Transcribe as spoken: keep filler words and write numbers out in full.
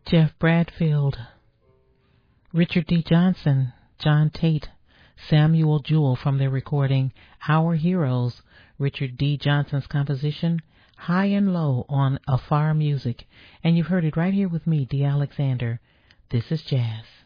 Jeff Bradfield, Richard D. Johnson, John Tate, Samuel Jewell from their recording Our Heroes, Richard D. Johnson's composition High and Low on Afar Music. And you've heard it right here with me, Dee Alexander. This is Jazz.